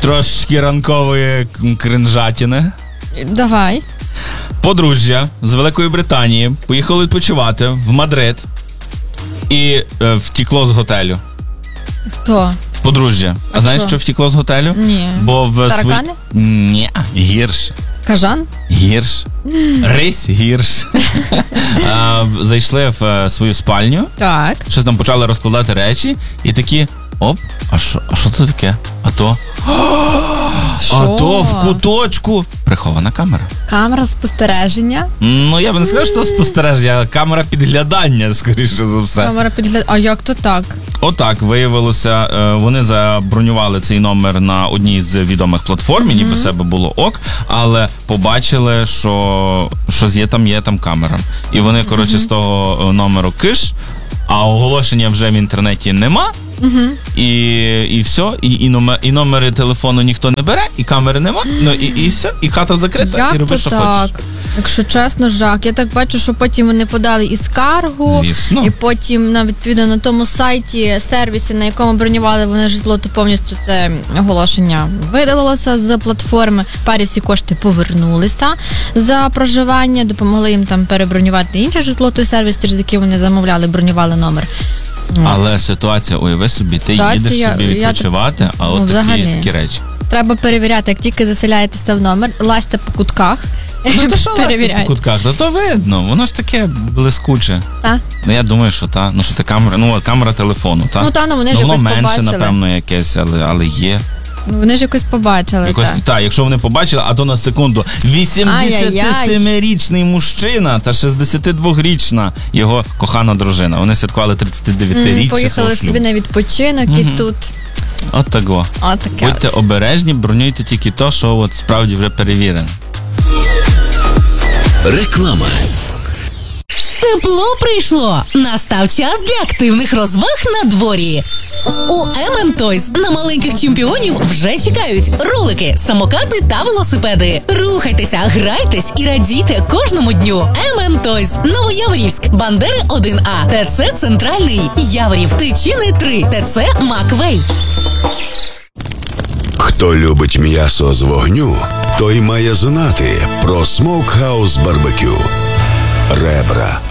трошки ранкової кринжатіни. Давай. Подружжя з Великої Британії поїхало відпочивати в Мадрид і втекло з готелю. Хто? Подружжя. А знаєш, що втекло з готелю? Ні. Бо Таракани? Ні, гірше. Кажан? Гірш. Рись гірш. Зайшли в свою спальню. Так. Щось там почали розкладати речі. І такі, оп, а що це таке? А то в куточку прихована камера. Камера спостереження. Ну, я б не сказав, що спостереження, а камера підглядання, скоріше за все. Камера підглядання. А як то так? Отак, виявилося, вони забронювали цей номер на одній з відомих платформ, ніби себе було ок, але побачили, що щось є там камера. І вони, коротше, з того номеру киш, а оголошення вже в інтернеті нема. І все, і номери телефону ніхто не бере, і камери нема, ну і все, і хата закрита, як і роби, що так? хочеш. Якщо чесно, жах. Я так бачу, що потім вони подали і скаргу, звісно. І потім, відповідно, на тому сайті, сервісі, на якому бронювали вони житло, то повністю це оголошення видалилося з платформи. Парі всі кошти повернулися за проживання, допомогли їм там перебронювати інше житло, той сервіс, через який вони замовляли, бронювали номер. Але ситуація, уяви собі, ти їдеш собі відпочивати, а от такі речі. Треба перевіряти, як тільки заселяєтеся в номер, лазьте по кутках. Ну то що лазьте по кутках? Та то видно, воно ж таке блискуче. Так? Ну я думаю, що та. Ну що ти камера телефону, так? Ну та, вони ж якось побачили. Воно менше, напевно, якесь, але є. Вони ж якось побачили. Так, якщо вони побачили, а то на секунду 87-річний мужчина та 62-річна його кохана дружина. Вони святкували 39-річчя. Поїхали собі на відпочинок і тут. От таке. Будьте обережні, бронюйте тільки то, що от справді вже перевірено. Реклама. Тепло прийшло! Настав час для активних розваг на дворі. У M&Toys на маленьких чемпіонів вже чекають ролики, самокати та велосипеди. Рухайтеся, грайтесь і радійте кожному дню. M&Toys. Новояворівськ, Бандери 1А, ТЦ Центральний, Яворів, Тичини 3, ТЦ Маквей. Хто любить м'ясо з вогню, той має знати про Smokehouse Barbecue. Ребра,